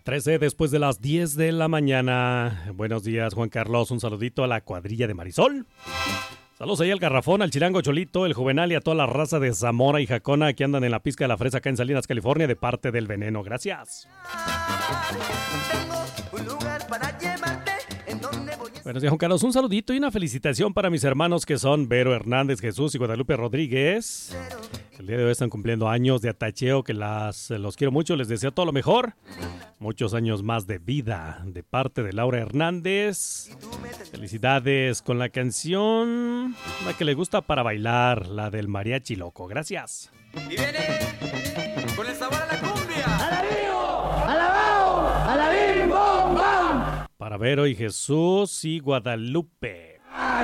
13 después de las 10 de la mañana. Buenos días, Juan Carlos. Un saludito a la cuadrilla de Marisol. Saludos ahí al Garrafón, al Chilango Cholito, el Juvenal y a toda la raza de Zamora y Jacona que andan en la pizca de la fresa acá en Salinas, California, de parte del Veneno. Gracias. Buenos días, Juan Carlos. Un saludito y una felicitación para mis hermanos que son Vero Hernández Jesús y Guadalupe Rodríguez. El día de hoy están cumpliendo años de atacheo, que los quiero mucho, les deseo todo lo mejor. Muchos años más de vida de parte de Laura Hernández. Felicidades con la canción, la que le gusta para bailar, la del Mariachi Loco. Gracias. Y viene con el sabor a la cumbia. ¡Alabío! ¡Alabao! ¡Alabim! ¡Bom! ¡Bam! Para Vero y Jesús y Guadalupe.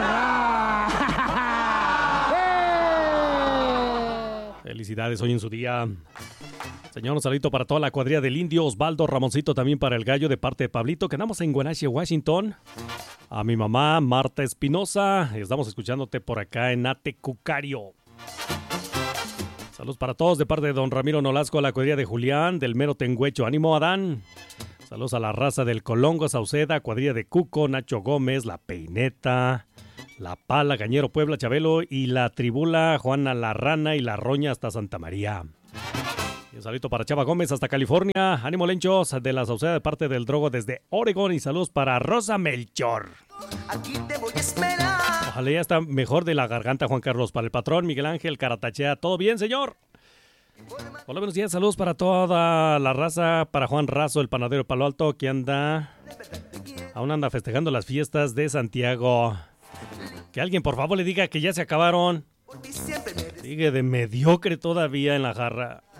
Felicidades hoy en su día. Señor, un saludito para toda la cuadrilla del Indio, Osvaldo, Ramoncito, también para el Gallo de parte de Pablito, que andamos en Wenatchee, Washington. A mi mamá, Marta Espinosa, estamos escuchándote por acá en Atecucario. Saludos para todos de parte de don Ramiro Nolasco, a la cuadrilla de Julián, del Mero Tengüecho. ¡Ánimo, Adán! Saludos a la raza del Colongo, Sauceda, cuadrilla de Cuco, Nacho Gómez, La Peineta, La Pala, Gañero, Puebla, Chabelo y La Tribula, Juana La Rana y La Roña hasta Santa María. Y un saludito para Chava Gómez hasta California. Ánimo, Lenchos, de la Sauceda de parte del Drogo desde Oregón. Y saludos para Rosa Melchor. Aquí te voy a esperar. Ojalá ya está mejor de la garganta, Juan Carlos. Para el patrón Miguel Ángel Caratachea, ¿todo bien, señor? Hola, buenos días, saludos para toda la raza, para Juan Razo, el panadero de Palo Alto, que aún anda festejando las fiestas de Santiago. Que alguien por favor le diga que ya se acabaron. Sigue de mediocre todavía en la jarra.